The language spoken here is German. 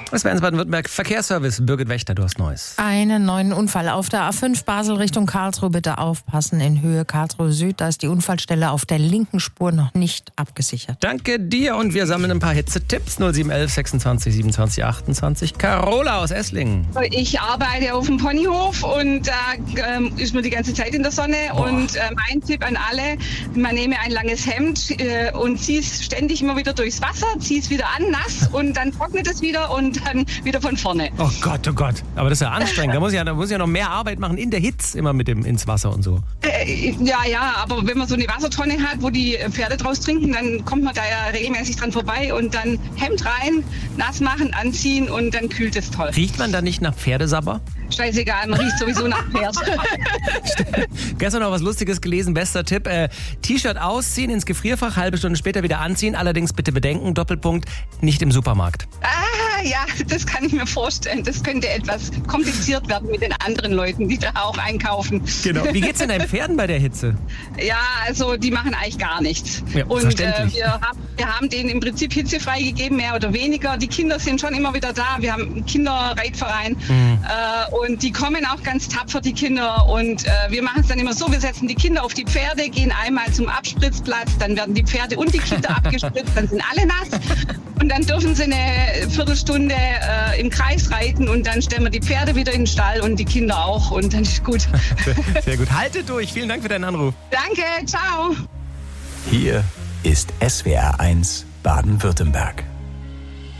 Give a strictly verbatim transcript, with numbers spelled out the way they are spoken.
Das war Baden-Württemberg Verkehrsservice. Birgit Wächter, du hast Neues. Einen neuen Unfall auf der A fünf Basel Richtung Karlsruhe. Bitte aufpassen in Höhe Karlsruhe Süd. Da ist die Unfallstelle auf der linken Spur noch nicht abgesichert. Danke dir und wir sammeln ein paar Hitze-Tipps. null sieben elf sechsundzwanzig siebenundzwanzig achtundzwanzig. Carola aus Esslingen. Ich arbeite auf dem Ponyhof und da ähm, ist man die ganze Zeit in der Sonne. Boah. Und äh, mein Tipp an alle, man nehme ein langes Hemd äh, und zieht es ständig immer wieder durchs Wasser, zieht es wieder an, nass und dann trocknet es wieder und dann wieder von vorne. Oh Gott, oh Gott. Aber das ist ja anstrengend. Da muss ich ja, da muss ich ja noch mehr Arbeit machen in der Hitze, immer mit dem ins Wasser und so. Äh, ja, ja, aber wenn man so eine Wassertonne hat, wo die Pferde draus trinken, dann kommt man da ja regelmäßig dran vorbei und dann Hemd rein, nass machen, anziehen und dann kühlt es toll. Riecht man da nicht nach Pferdesabber? Scheißegal, man riecht sowieso nach Pferd. Gestern noch was Lustiges gelesen, bester Tipp. Äh, T-Shirt ausziehen, ins Gefrierfach, halbe Stunde später wieder anziehen. Allerdings bitte bedenken, Doppelpunkt, nicht im Supermarkt. Ah, ja, das kann ich mir vorstellen. Das könnte etwas kompliziert werden mit den anderen Leuten, die da auch einkaufen. Genau. Wie geht's denn deinen Pferden bei der Hitze? Ja, also die machen eigentlich gar nichts. Ja, und äh, wir, haben, wir haben denen im Prinzip hitzefrei gegeben, mehr oder weniger. Die Kinder sind schon immer wieder da. Wir haben einen Kinderreitverein. Mhm. Äh, und die kommen auch ganz tapfer, die Kinder. Und äh, wir machen es dann immer so, wir setzen die Kinder auf die Pferde, gehen einmal zum Abspritzplatz, dann werden die Pferde und die Kinder abgespritzt, dann sind alle nass. Und dann dürfen sie eine Viertelstunde äh, im Kreis reiten und dann stellen wir die Pferde wieder in den Stall und die Kinder auch und dann ist gut. Sehr, sehr gut. Haltet durch. Vielen Dank für deinen Anruf. Danke, ciao. Hier ist S W R eins Baden-Württemberg.